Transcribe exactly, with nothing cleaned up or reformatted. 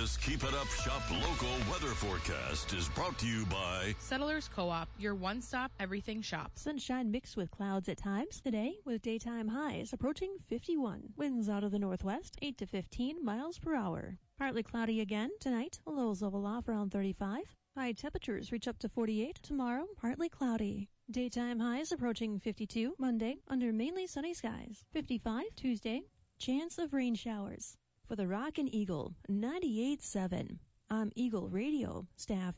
This Keep It Up Shop local weather forecast is brought to you by Settlers Co-op, your one-stop everything shop. Sunshine mixed with clouds at times today with daytime highs approaching fifty-one. Winds out of the northwest, eight to fifteen miles per hour. Partly cloudy again tonight. Lows level off around thirty-five. High temperatures reach up to forty-eight. Tomorrow, partly cloudy. Daytime highs approaching fifty-two. Monday, under mainly sunny skies. fifty-five Tuesday. Chance of rain showers. For the Rock and Eagle, ninety-eight point seven. I'm Eagle Radio staff